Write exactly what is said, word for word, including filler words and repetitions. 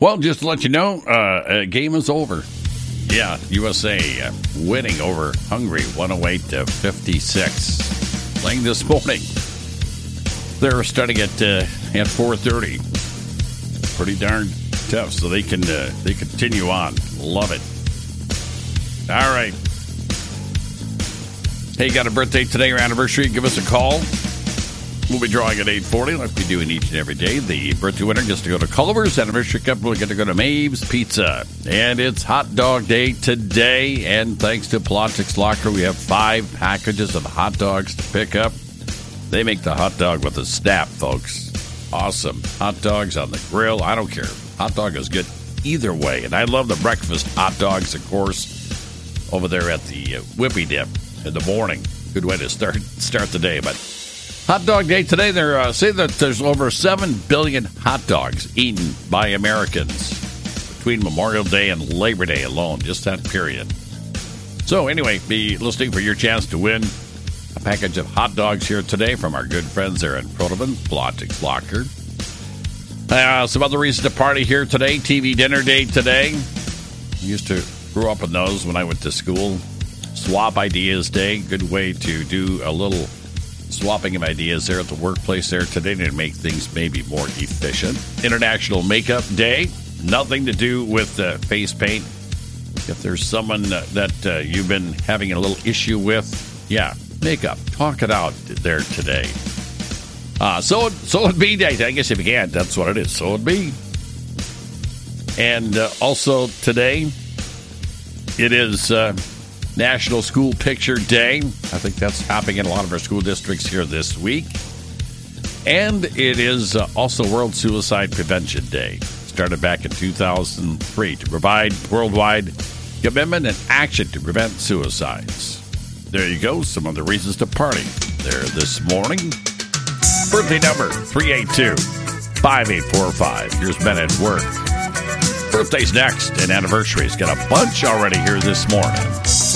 Well, just to let you know, uh, uh, game is over. Yeah, U S A uh, winning over Hungary, one oh eight to fifty-six. Playing this morning. They're starting at uh, at four thirty. Pretty darn tough, so they can uh, they continue on. Love it. All right. Hey, got a birthday today or anniversary? Give us a call. We'll be drawing at eight forty, like we do in each and every day. The birthday winner gets to go to Culver's. Anniversary couple will get to go to Maeve's Pizza. And it's hot dog day today. And thanks to Plotix Locker, we have five packages of hot dogs to pick up. They make the hot dog with a snap, folks. Awesome. Hot dogs on the grill. I don't care. Hot dog is good either way. And I love the breakfast hot dogs, of course, over there at the uh, Whippy Dip in the morning. Good way to start start the day. But hot dog day today, they uh, say that there's over seven billion hot dogs eaten by Americans between Memorial Day and Labor Day alone, just that period. So anyway, be listening for your chance to win a package of hot dogs here today from our good friends there in Protoman, Plotix Locker. Uh, some other reasons to party here today. T V dinner day today. I used to grow up in those when I went to school. Swap Ideas Day. Good way to do a little swapping of ideas there at the workplace there today to make things maybe more efficient. International Makeup Day. Nothing to do with uh, face paint. If there's someone uh, that uh, you've been having a little issue with, yeah, makeup. Talk it out there today. Uh, so, so it be day. I guess if you can't, that's what it is. So it be. And uh, also today, it is uh, National School Picture Day. I think that's happening in a lot of our school districts here this week. And it is uh, also World Suicide Prevention Day. Started back in two thousand three to provide worldwide commitment and action to prevent suicides. There you go. Some of the reasons to party there this morning. Birthday number three eight two, five eight four five. Here's Men at Work. Birthday's next and anniversaries. Got a bunch already here this morning.